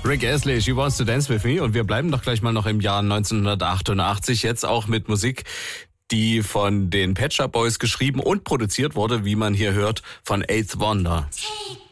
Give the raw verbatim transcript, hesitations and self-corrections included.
Rick Astley, She Wants to Dance With Me. Und wir bleiben doch gleich mal noch im Jahr neunzehnhundertachtundachtzig, jetzt auch mit Musik, die von den Pet Shop Boys geschrieben und produziert wurde, wie man hier hört, von Eighth Wonder. Take